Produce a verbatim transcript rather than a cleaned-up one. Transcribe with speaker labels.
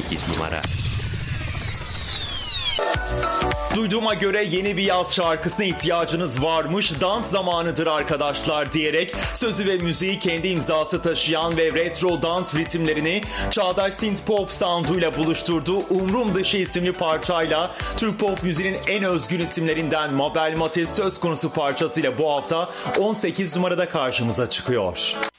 Speaker 1: sekiz numara.
Speaker 2: Duyduğuma göre yeni bir yaz şarkısına ihtiyacınız varmış, dans zamanıdır arkadaşlar diyerek sözü ve müziği kendi imzası taşıyan ve retro dans ritimlerini çağdaş synth pop sound'uyla buluşturduğu Umrum Dışı isimli parçayla Türk pop müziğinin en özgün isimlerinden Mabel Matiz söz konusu parçasıyla bu hafta on sekiz numarada karşımıza çıkıyor.